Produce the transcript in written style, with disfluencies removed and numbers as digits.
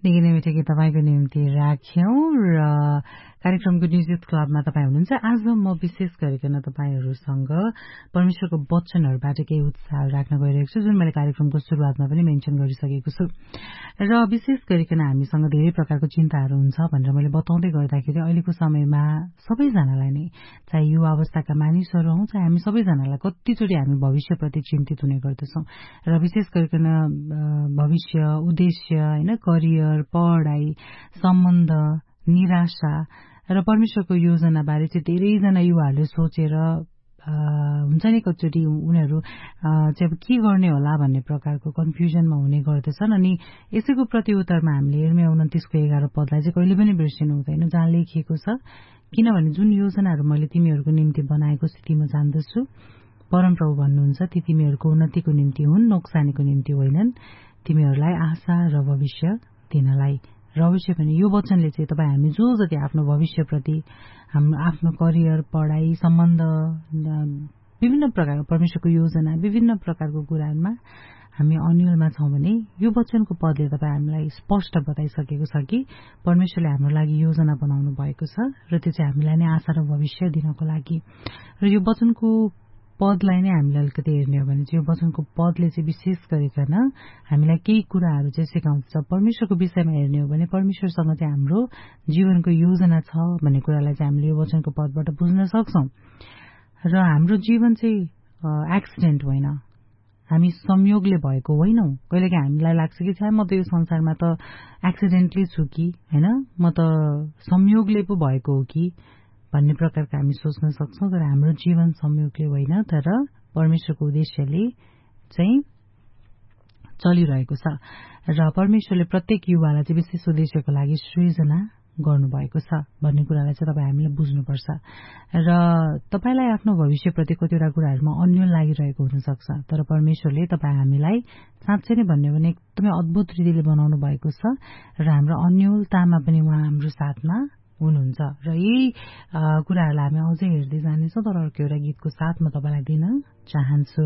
निकै नै मिठो गीत तपाईँको निम्ति राख्यौं र कार्यक्रमको न्युज क्लबमा तपाईँ हुनुहुन्छ। आज म विशेष गरिकन तपाईहरूसँग परमेश्वरको वचनहरूबाट केही उत्साह राख्न गइरहेको छु, जुन मैले कार्यक्रमको शुरूआतमा पनि मेन्सन गरिसकेको छु। र विशेष गरिकन हामीसँग धेरै प्रकारको चिन्ताहरू हुन्छ भनेर मैले बताउँदै गर्दाखेरि अहिलेको समयमा सबैजनालाई नै, चाहे युवा अवस्थाका मानिसहरू हौं, चाहे हामी सबैजनालाई कतिचोटि हामी भविष्यप्रति चिन्तित हुने गर्दछौं। र विशेष गरिकन भविष्य, उद्देश्य, हैन, करियर, पढाइ, सम्बन्ध, निराशा र परमेश्वरको योजनाबारे चाहिँ धेरैजना युवाहरूले सोचेर हुन्छ नि कतिचोटि उनीहरू चाहिँ अब के गर्ने होला भन्ने प्रकारको कन्फ्युजनमा हुने गर्दछन्। अनि यसैको प्रतिउत्तरमा हामीले हेर्मे 29:11 पदलाई चाहिँ कहिले पनि बिर्सिनु हुँदैन, जहाँ लेखिएको छ, किनभने जुन योजनाहरू मैले तिमीहरूको निम्ति बनाएको स्थिति म जान्दछु, परमप्रभु भन्नुहुन्छ, ती तिमीहरूको उन्नतिको निम्ति हुन्, नोक्सानीको निम्ति होइनन्, तिमीहरूलाई आशा र भविष्य दिनलाई। र अवश्य पनि यो वचनले चाहिँ तपाईँ हामी जो जति आफ्नो भविष्यप्रति, आफ्नो करियर, पढाइ, सम्बन्ध, विभिन्न प्रकारको परमेश्वरको योजना, विभिन्न प्रकारको कुराहरूमा हामी अन्यलमा छौं भने यो वचनको पदले तपाईँ हामीलाई स्पष्ट बताइसकेको छ कि परमेश्वरले हाम्रो लागि योजना बनाउनु भएको छ र त्यो चाहिँ हामीलाई नै आशा र भविष्य दिनको लागि। र यो वचनको पदलाई नै हामीले अलिकति हेर्ने हो भने चाहिँ यो वचनको पदले चाहिँ विशेष गरिकन हामीलाई केही कुराहरू चाहिँ सिकाउँछ। परमेश्वरको विषयमा हेर्ने हो भने परमेश्वरसँग चाहिँ हाम्रो जीवनको योजना छ भन्ने कुरालाई चाहिँ हामीले यो वचनको पदबाट बुझ्न सक्छौं। र हाम्रो जीवन चाहिँ एक्सिडेन्ट होइन, हामी संयोगले भएको होइनौं। कहिलेकाहीँ हामीलाई लाग्छ कि म त यो संसारमा त एक्सिडेन्टली छु कि, हैन, म त संयोगले पो भएको हो कि भन्ने प्रकारका हामी सोच्न सक्छौं। तर हाम्रो जीवन संयोगले होइन, तर परमेश्वरको उद्देश्यले चाहिँ चलिरहेको छ। र परमेश्वरले प्रत्येक युवालाई चाहिँ विशेष उद्देश्यको लागि सृजना गर्नुभएको छ भन्ने कुरालाई चाहिँ तपाईँ हामीले बुझ्नुपर्छ। र तपाईलाई आफ्नो भविष्यप्रति कतिवटा कुराहरूमा अन्यल लागिरहेको हुनसक्छ, तर परमेश्वरले तपाईँ हामीलाई साँच्चै नै भन्यो भने एकदमै अद्भुत रीतिले बनाउनु भएको छ र हाम्रो अन्यलतामा पनि उहाँ हाम्रो साथमा हुनुहुन्छ। र यही कुराहरूलाई हामी अझै हेर्दै जानेछौँ। तर अर्को एउटा गीतको साथ म तपाईलाई दिन चाहन्छु।